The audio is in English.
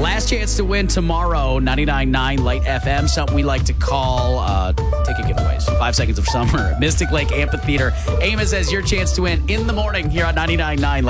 Last chance to win tomorrow, 99.9 Light FM, something we like to call ticket giveaways. 5 seconds of summer. Mystic Lake Amphitheater. Amos says your chance to win in the morning here on 99.9 Light